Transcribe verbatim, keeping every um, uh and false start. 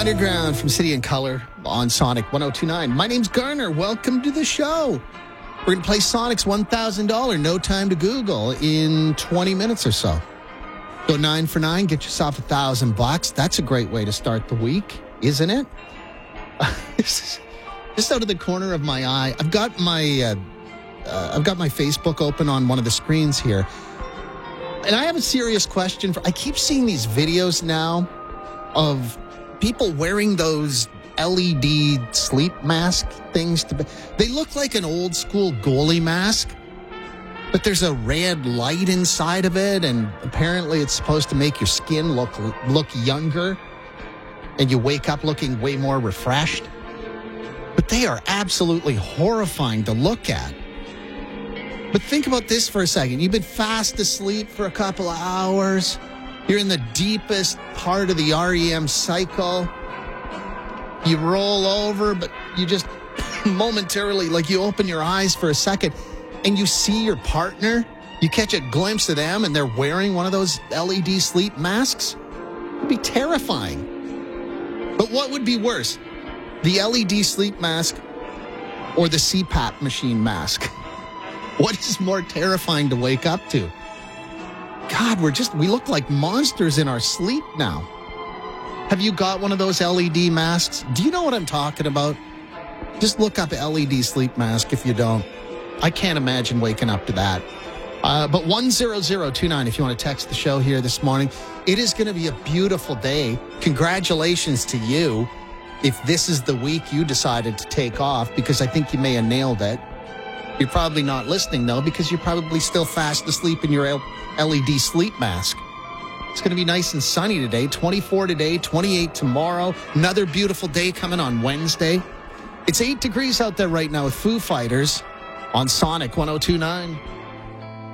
Underground from City and Color on Sonic one oh two point nine. My name's Garner. Welcome to the show. We're going to play Sonic's one thousand dollars No Time to Google in twenty minutes or so. Go nine for nine, get yourself a thousand bucks. That's a great way to start the week, isn't it? Just out of the corner of my eye, I've got my uh, uh, I've got my Facebook open on one of the screens here, and I have a serious question. For I keep seeing these videos now of people wearing those L E D sleep mask things. To be, they look like an old school goalie mask, but there's a red light inside of it, and apparently it's supposed to make your skin look look younger, and you wake up looking way more refreshed. But they are absolutely horrifying to look at. But think about this for a second. You've been fast asleep for a couple of hours. You're in the deepest part of the R E M cycle. You roll over, but you just momentarily, like you open your eyes for a second, and you see your partner. You catch a glimpse of them, and they're wearing one of those L E D sleep masks. It'd be terrifying. But what would be worse? The L E D sleep mask or the C PAP machine mask? What is more terrifying to wake up to? God, we're just, we look like monsters in our sleep now. Have you got one of those L E D masks? Do you know what I'm talking about? Just look up L E D sleep mask if you don't. I can't imagine waking up to that. Uh, but one zero zero two nine if you want to text the show here this morning. It is going to be a beautiful day. Congratulations to you if this is the week you decided to take off, because I think you may have nailed it. You're probably not listening, though, because you're probably still fast asleep in your L E D sleep mask. It's going to be nice and sunny today. twenty-four today, twenty-eight tomorrow. Another beautiful day coming on Wednesday. It's eight degrees out there right now with Foo Fighters on Sonic one oh two point nine.